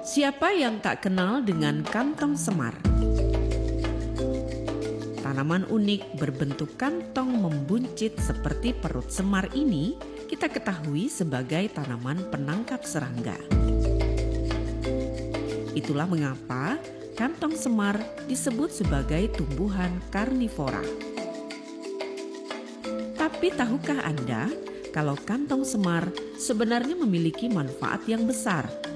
Siapa yang tak kenal dengan kantong semar? Tanaman unik berbentuk kantong membuncit seperti perut semar ini kita ketahui sebagai tanaman penangkap serangga. Itulah mengapa kantong semar disebut sebagai tumbuhan karnivora. Tapi tahukah Anda kalau kantong semar sebenarnya memiliki manfaat yang besar